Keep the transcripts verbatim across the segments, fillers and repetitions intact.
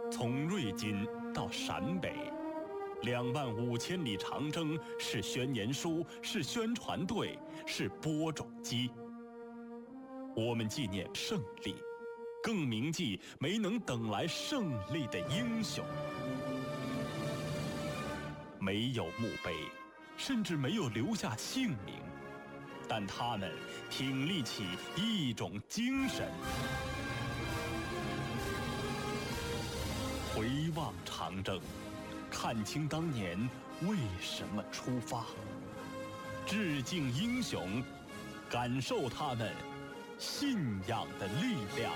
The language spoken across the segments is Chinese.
从瑞金到陕北，两万五千里长征是宣言书，是宣传队，是播种机。我们纪念胜利，更铭记没能等来胜利的英雄。没有墓碑，甚至没有留下姓名，但他们挺立起一种精神。回望长征，看清当年为什么出发，致敬英雄，感受他们信仰的力量。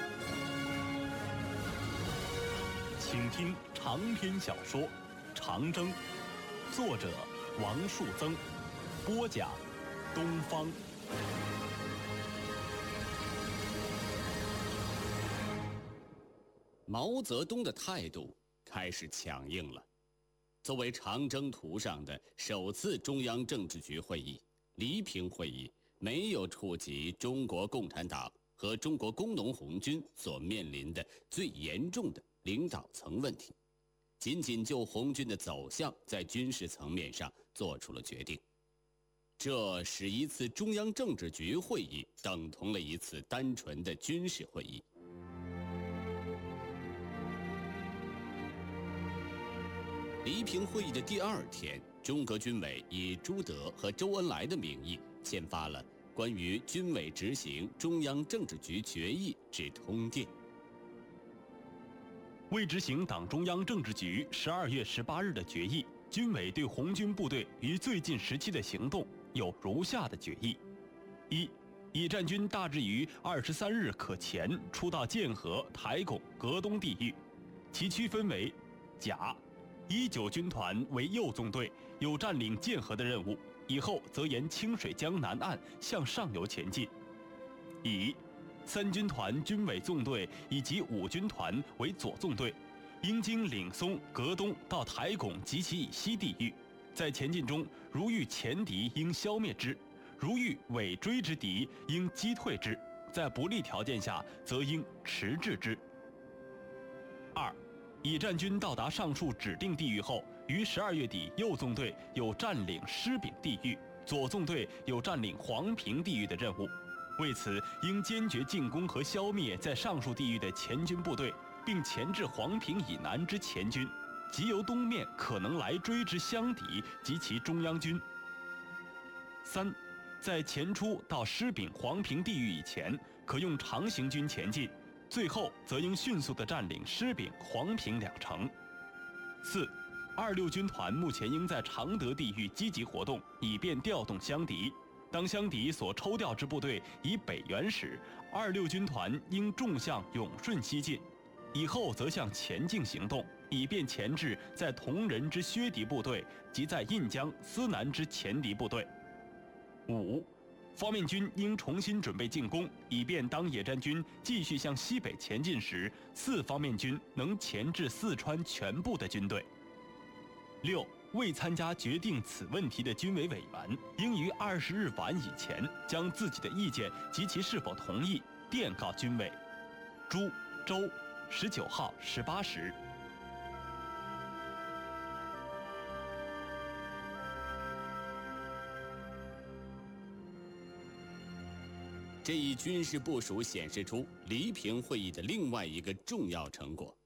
请听长篇小说《长征》，作者王树增，播讲东方。 毛泽东的态度开始强硬了。作为长征途上的首次中央政治局会议，黎平会议没有触及中国共产党和中国工农红军所面临的最严重的领导层问题，仅仅就红军的走向在军事层面上做出了决定。这使一次中央政治局会议等同了一次单纯的军事会议。黎平会议的第二天，中革军委以朱德和周恩来的名义签发了关于军委执行中央政治局决议之通电。 为执行党中央政治局十二月十八日的决议，军委对红军部队于最近时期的行动有如下的决议：一、以战军大致于二十三日可前出到建河、台拱、河东地域，其区分为甲一九军团为右纵队，有占领建河的任务，以后则沿清水江南岸向上游前进；乙三军团军委纵队以及五军团为左纵队，应经岭松、河东到台拱及其以西地域，在前进中如遇前敌，应消灭之；如遇尾追之敌，应击退之；在不利条件下，则应迟滞之。二以战军到达上述指定地域后，于十二月底，右纵队有占领狮饼地域，左纵队有占领黄平地域的任务。为此，应坚决进攻和消灭在上述地域的前军部队，并钳制黄平以南之前军，即由东面可能来追之乡敌及其中央军。三，在前出到狮饼、黄平地域以前，可用长行军前进。最后则应迅速地占领狮饼、黄平两城。四、二六军团目前应在常德地域积极活动，以便调动乡敌。当乡敌所抽调之部队以北援时，二六军团应纵向永顺西进，以后则向前进行动，以便钳制在同仁之薛敌部队及在印江、思南之前敌部队。五、方面军应重新准备进攻，以便当野战军继续向西北前进时，四方面军能钳制四川全部的军队。六、未参加决定此问题的军委委员，应于二十日晚以前，将自己的意见及其是否同意电告军委。朱、周，十九号十八时。 这一军事部署显示出黎平会议的另外一个重要成果，